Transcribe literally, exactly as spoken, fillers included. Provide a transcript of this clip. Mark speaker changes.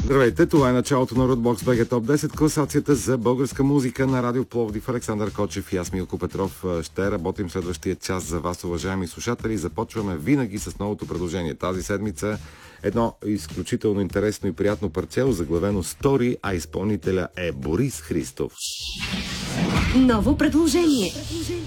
Speaker 1: Здравейте, това е началото на Rootbox би джи Топ десет, класацията за българска музика на Радио Пловдив. Александър Кочев и аз, Милко Петров, ще работим следващия час за вас, уважаеми слушатели. Започваме винаги с новото предложение. Тази седмица едно изключително интересно и приятно парче, заглавено Стори, а изпълнителя е Борис Христов.
Speaker 2: Ново предложение.